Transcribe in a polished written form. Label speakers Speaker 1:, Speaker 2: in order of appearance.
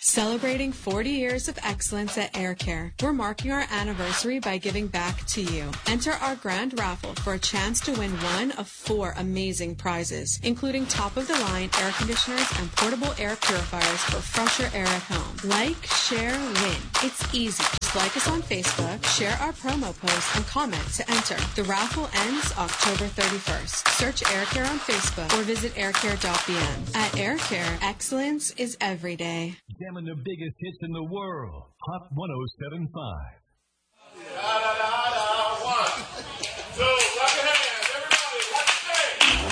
Speaker 1: Celebrating 40 years of excellence at Air Care, we're marking our anniversary by giving back to you. Enter our grand raffle for a chance to win one of 4 amazing prizes, including top-of-the-line air conditioners and portable air purifiers for fresher air at home. Like, share, win. It's easy. Just like us on Facebook, share our promo post, and comment to enter. The raffle ends October 31st. Search Air Care on Facebook or visit aircare.bn. At Air Care, excellence is every day.
Speaker 2: Jamming the biggest hits in the world. Hot 107.5.
Speaker 3: 1, 2.